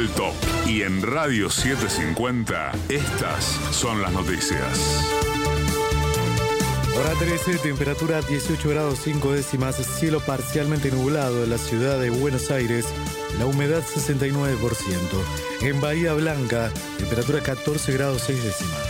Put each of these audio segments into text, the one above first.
el top. Y en Radio 750, estas son las noticias. Hora 13, temperatura 18 grados 5 décimas, cielo parcialmente nublado en la ciudad de Buenos Aires, la humedad 69%. En Bahía Blanca, temperatura 14 grados 6 décimas.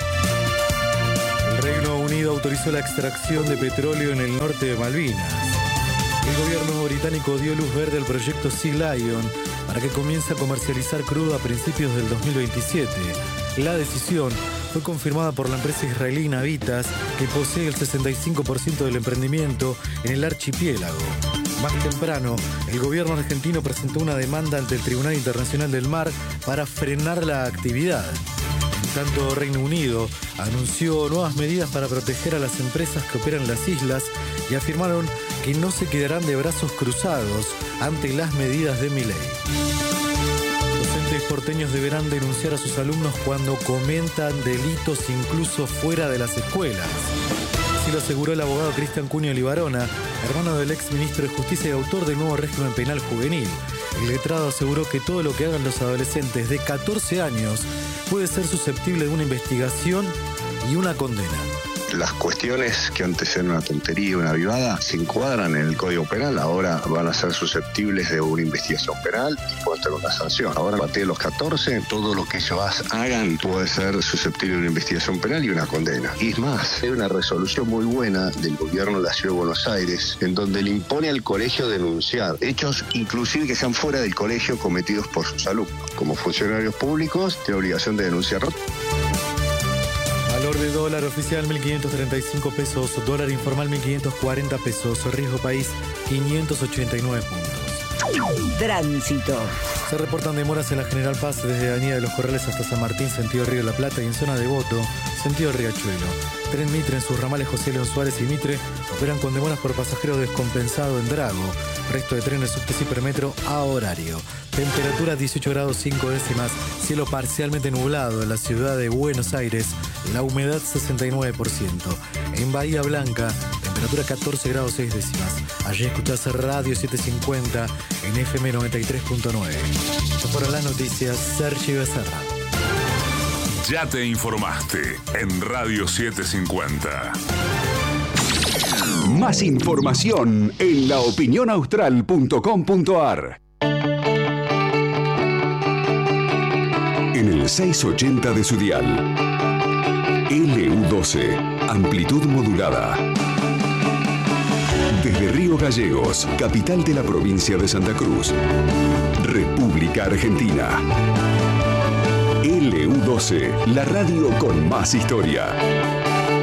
El Reino Unido autorizó la extracción de petróleo en el norte de Malvinas. El gobierno británico dio luz verde al proyecto Sea Lion para que comience a comercializar crudo a principios del 2027. La decisión fue confirmada por la empresa israelí Navitas, que posee el 65% del emprendimiento en el archipiélago. Más temprano, el gobierno argentino presentó una demanda ante el Tribunal Internacional del Mar para frenar la actividad. En tanto, Reino Unido anunció nuevas medidas para proteger a las empresas que operan en las islas y afirmaron que no se quedarán de brazos cruzados ante las medidas de Milei. Docentes porteños deberán denunciar a sus alumnos cuando cometan delitos incluso fuera de las escuelas. Así lo aseguró el abogado Cristian Cunio Libarona, hermano del ex ministro de Justicia y autor del nuevo régimen penal juvenil. El letrado aseguró que todo lo que hagan los adolescentes de 14 años puede ser susceptible de una investigación y una condena. Las cuestiones que antes eran una tontería, una avivada, se encuadran en el Código Penal. Ahora van a ser susceptibles de una investigación penal y pueden tener una sanción. Ahora, a partir de los 14, todo lo que ellos hagan puede ser susceptible de una investigación penal y una condena. Y es más, hay una resolución muy buena del gobierno de la Ciudad de Buenos Aires en donde le impone al colegio denunciar hechos inclusive que sean fuera del colegio cometidos por sus alumnos. Como funcionarios públicos, tiene obligación de denunciar. Valor de dólar oficial 1.535 pesos, dólar informal 1.540 pesos, riesgo país 589 puntos. Tránsito. Se reportan demoras en la General Paz desde Avenida de los Corrales hasta San Martín, sentido Río de la Plata, y en zona de Voto, sentido Riachuelo. Tren Mitre en sus ramales José León Suárez y Mitre operan con demoras por pasajero descompensado en Drago. Resto de trenes subte y Hipermetro a horario. Temperatura 18 grados 5 décimas, cielo parcialmente nublado en la ciudad de Buenos Aires, la humedad 69%. En Bahía Blanca, temperatura 14 grados 6 décimas. Allí escuchás Radio 750 en FM 93.9. Estas fueron las noticias, Sergio Becerra. Ya te informaste en Radio 750. Más información en laopinionaustral.com.ar. En el 680 de su dial. LU12, amplitud modulada. Desde Río Gallegos, capital de la provincia de Santa Cruz, República Argentina. LU12, la radio con más historia.